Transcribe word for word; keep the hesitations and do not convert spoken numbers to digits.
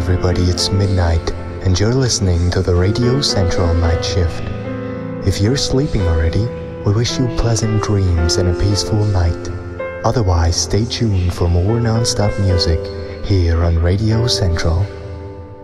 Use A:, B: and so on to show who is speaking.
A: everybody, it's midnight, and you're listening to the Radio Central Night Shift. If you're sleeping already, we wish you pleasant dreams and a peaceful night. Otherwise, stay tuned for more non-stop music here on Radio Central.